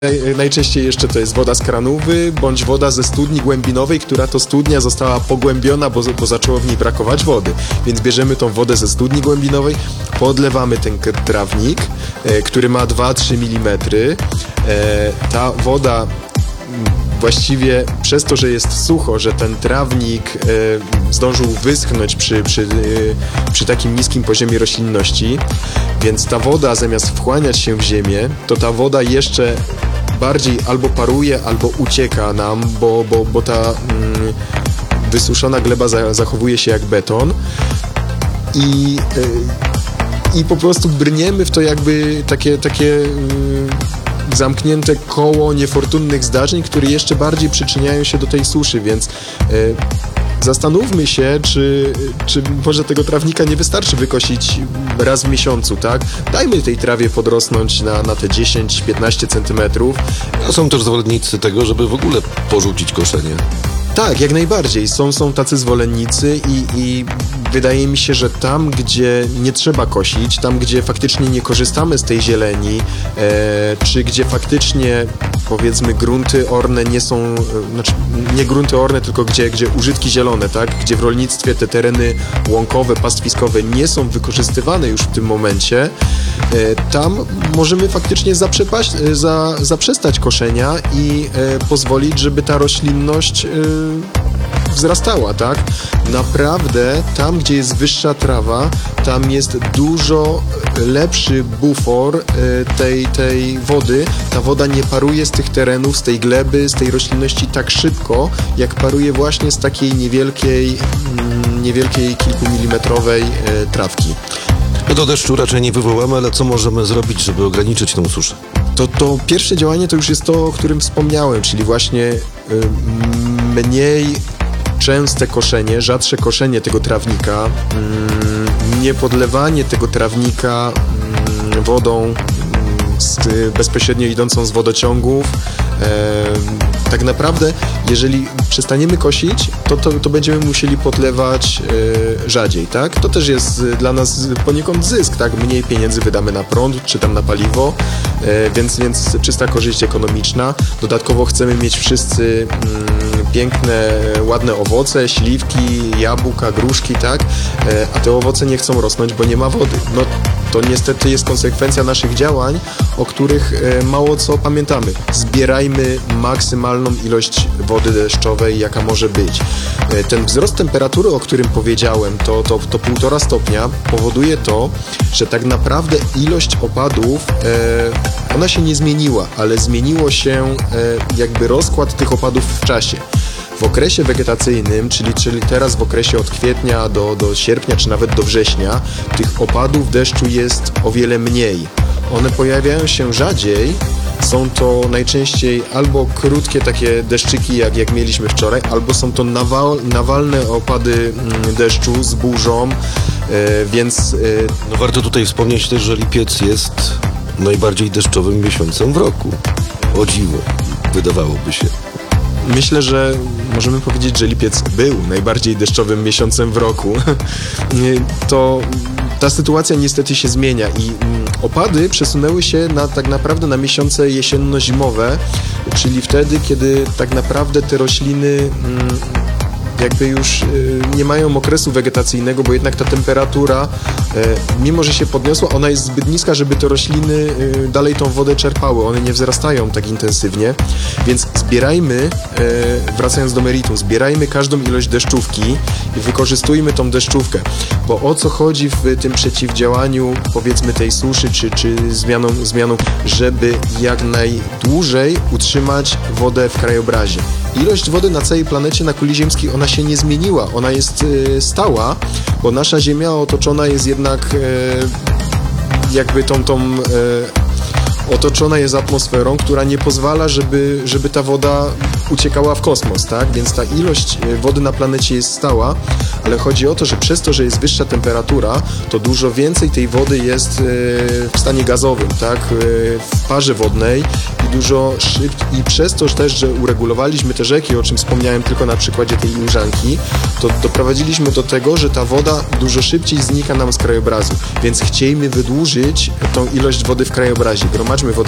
Najczęściej jeszcze to jest woda z kranówy, bądź woda ze studni głębinowej, która to studnia została pogłębiona, bo zaczęło w niej brakować wody. Więc bierzemy tą wodę ze studni głębinowej, podlewamy ten trawnik, który ma 2-3 mm. Ta woda właściwie przez to, że jest sucho, że ten trawnik zdążył wyschnąć przy takim niskim poziomie roślinności, więc ta woda zamiast wchłaniać się w ziemię, to ta woda jeszcze bardziej albo paruje, albo ucieka nam, bo ta wysuszona gleba zachowuje się jak beton i po prostu brniemy w to jakby takie zamknięte koło niefortunnych zdarzeń, które jeszcze bardziej przyczyniają się do tej suszy, więc zastanówmy się, czy może tego trawnika nie wystarczy wykosić raz w miesiącu, tak? Dajmy tej trawie podrosnąć na te 10-15 centymetrów. A są też zwolennicy tego, żeby w ogóle porzucić koszenie. Tak, jak najbardziej. Są tacy zwolennicy i wydaje mi się, że tam, gdzie nie trzeba kosić, tam, gdzie faktycznie nie korzystamy z tej zieleni, czy gdzie faktycznie, powiedzmy, grunty orne nie są, znaczy nie grunty orne, tylko gdzie użytki zielone, tak? Gdzie w rolnictwie te tereny łąkowe, pastwiskowe nie są wykorzystywane już w tym momencie, tam możemy faktycznie zaprzestać koszenia i pozwolić, żeby ta roślinność wzrastała, tak? Naprawdę tam, gdzie jest wyższa trawa, tam jest dużo lepszy bufor tej wody. Ta woda nie paruje z tych terenów, z tej gleby, z tej roślinności tak szybko, jak paruje właśnie z takiej niewielkiej kilkumilimetrowej trawki. No to deszczu raczej nie wywołamy, ale co możemy zrobić, żeby ograniczyć tą suszę? To pierwsze działanie to już jest to, o którym wspomniałem, czyli właśnie mniej częste koszenie, rzadsze koszenie tego trawnika, nie podlewanie tego trawnika wodą bezpośrednio idącą z wodociągów. Tak naprawdę, jeżeli przestaniemy kosić, to będziemy musieli podlewać rzadziej, tak? To też jest dla nas poniekąd zysk, tak? Mniej pieniędzy wydamy na prąd, czy tam na paliwo, więc czysta korzyść ekonomiczna. Dodatkowo chcemy mieć wszyscy piękne, ładne owoce, śliwki, jabłka, gruszki, tak? A te owoce nie chcą rosnąć, bo nie ma wody. No to niestety jest konsekwencja naszych działań, o których mało co pamiętamy. Zbierajmy maksymalną ilość wody deszczowej, jaka może być. Ten wzrost temperatury, o którym powiedziałem, to 1,5 stopnia, powoduje to, że tak naprawdę ilość opadów, ona się nie zmieniła, ale zmieniło się jakby rozkład tych opadów w czasie. W okresie wegetacyjnym, czyli teraz w okresie od kwietnia do sierpnia, czy nawet do września, tych opadów deszczu jest o wiele mniej. One pojawiają się rzadziej, są to najczęściej albo krótkie takie deszczyki, jak mieliśmy wczoraj, albo są to nawalne opady deszczu z burzą, więc... No warto tutaj wspomnieć też, że lipiec jest najbardziej deszczowym miesiącem w roku. O dziwo, wydawałoby się. Myślę, że możemy powiedzieć, że lipiec był najbardziej deszczowym miesiącem w roku. Ta sytuacja niestety się zmienia i opady przesunęły się tak naprawdę na miesiące jesienno-zimowe, czyli wtedy, kiedy tak naprawdę te rośliny jakby już nie mają okresu wegetacyjnego, bo jednak ta temperatura, mimo że się podniosła, ona jest zbyt niska, żeby te rośliny dalej tą wodę czerpały. One nie wzrastają tak intensywnie, więc zbierajmy, wracając do meritum, zbierajmy każdą ilość deszczówki i wykorzystujmy tą deszczówkę, bo o co chodzi w tym przeciwdziałaniu, powiedzmy, tej suszy, czy zmianą, żeby jak najdłużej utrzymać wodę w krajobrazie. Ilość wody na całej planecie, na kuli ziemskiej, ona się nie zmieniła, ona jest stała, bo nasza Ziemia otoczona jest jednak jakby otoczona jest atmosferą, która nie pozwala, żeby ta woda uciekała w kosmos, tak? Więc ta ilość wody na planecie jest stała, ale chodzi o to, że przez to, że jest wyższa temperatura, to dużo więcej tej wody jest w stanie gazowym, tak? W parze wodnej i dużo szybciej. I przez to też, że uregulowaliśmy te rzeki, o czym wspomniałem tylko na przykładzie tej Imżanki, to doprowadziliśmy do tego, że ta woda dużo szybciej znika nam z krajobrazu. Więc chciejmy wydłużyć tą ilość wody w krajobrazie. Gromadźmy wodę